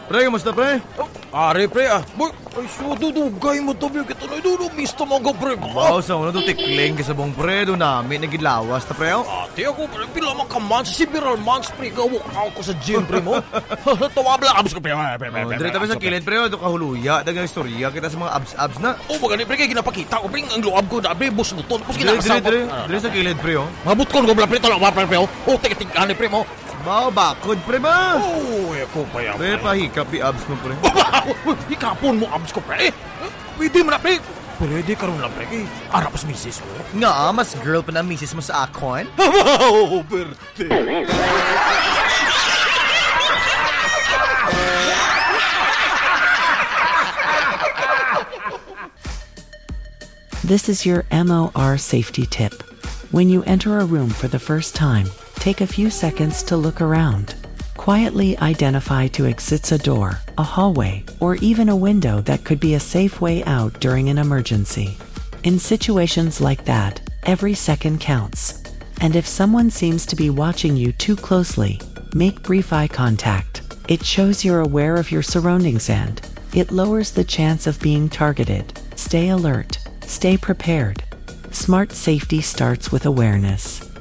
Pre, kamusta pre? Ari, pre, Boy, ay, dudugay mo to, Biyog. Ito na, misto mo ko, pre. Wow, sa una to tikling ka sa bong pre. Doon namin nagilawas ta pre. Ate, ako, pre, pila man ka months, several months, pre. Gawak ako sa gym, pre mo. Tawabla, abs ko, pre. Dire tabi sa kilid pre, ito kahuluya. Dagang istorya kita sa mga abs na. Magani, pre, kaya ginapakita ko, pre. Ang luab ko na, pre, bus mo to. Tapos Dire sa kilid pre, Mabut ko nga, pre, talawa, pre, tig-tig-ani, pre mo. Bao, bakod pre ba? Ako pa yan. Pre, pahikap di abs mo pre. Hikapon mo, abs ko, pre. Pwede mo na, pre. Pwede ka rin lang, pre. Arap sa misis mo. Nga, mas girl pa na misis mo sa akon? Wow, Berte. This is your MOR safety tip. When you enter a room for the first time, take a few seconds to look around. Quietly identify two exits: a door, a hallway, or even a window that could be a safe way out during an emergency. In situations like that, every second counts. And if someone seems to be watching you too closely, make brief eye contact. It shows you're aware of your surroundings and it lowers the chance of being targeted. Stay alert. Stay prepared. Smart safety starts with awareness.